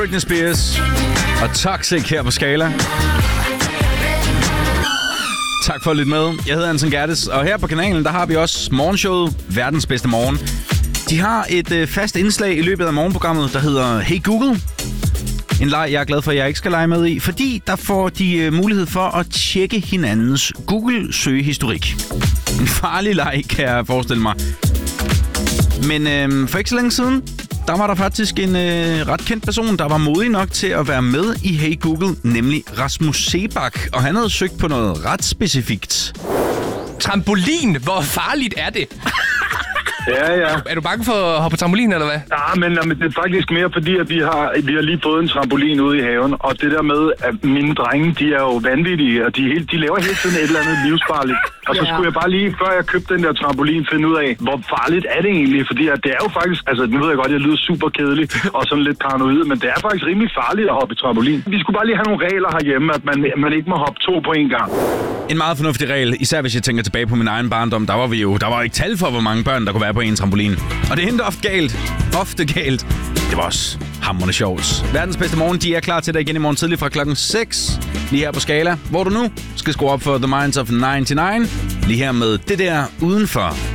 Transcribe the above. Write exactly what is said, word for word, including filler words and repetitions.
Britney Spears og Toxic her på Skala. Tak for at lytte med. Jeg hedder Anton Gerdes, og her på kanalen, der har vi også morgenshowet Verdens Bedste Morgen. De har et øh, fast indslag i løbet af morgenprogrammet, der hedder Hey Google. En leg, jeg er glad for, at jeg ikke skal lege med i, fordi der får de øh, mulighed for at tjekke hinandens Google-søgehistorik. En farlig leg, kan jeg forestille mig. Men øh, for ikke så længe siden, der var der faktisk en øh, ret kendt person, der var modig nok til at være med i Hey Google, nemlig Rasmus Seebach, og han havde søgt på noget ret specifikt. Trampolin, hvor farligt er det? Ja, ja. Er du bange for at hoppe på trampolin, eller hvad? Ja, men, men det er faktisk mere fordi, at vi har, vi har lige fået en trampolin ude i haven, og det der med, at mine drenge, de er jo vanvittige, og de, helt, de laver hele tiden et eller andet livsfarligt. Og så skulle jeg bare lige, før jeg købte den der trampolin, finde ud af, hvor farligt er det egentlig? Fordi at det er jo faktisk, altså nu ved jeg godt, at jeg lyder super kedelig og sådan lidt paranoid, men det er faktisk rimelig farligt at hoppe i trampolin. Vi skulle bare lige have nogle regler herhjemme, at man, man ikke må hoppe to på en gang. En meget fornuftig regel, især hvis jeg tænker tilbage på min egen barndom, der var vi jo, der var ikke tal for, hvor mange børn, der kunne være på en trampolin. Og det endte ofte galt. Ofte galt. Det var også hamrende sjovt. Verdens Bedste Morgen, de er klar til dig igen i morgen tidlig fra klokken seks. Lige her på Skala, hvor du nu skal skrue op for The Minds of nioghalvfems. Lige her med det der udenfor.